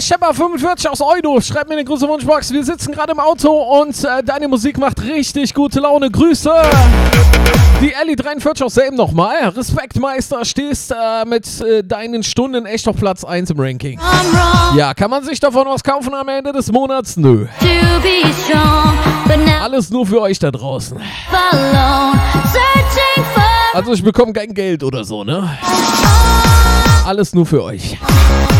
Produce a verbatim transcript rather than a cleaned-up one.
Shepard fünfundvierzig aus Eudo, schreibt mir eine große Wunschbox. Wir sitzen gerade im Auto und äh, deine Musik macht richtig gute Laune. Grüße! Die Ellie dreiundvierzig aus Selben nochmal. Respekt, Meister, stehst äh, mit äh, deinen Stunden echt auf Platz eins im Ranking. Ja, kann man sich davon was kaufen am Ende des Monats? Nö. Alles nur für euch da draußen. Also ich bekomme kein Geld oder so, ne? Alles nur für euch.